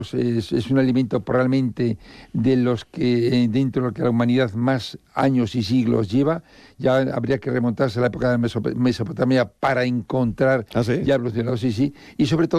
Es un alimento probablemente de los que dentro de lo que la humanidad más años y siglos lleva. Ya habría que remontarse a la época de Mesopotamia para encontrar ¿Ah, sí? ya evolucionados, sí, sí. Y sobre todo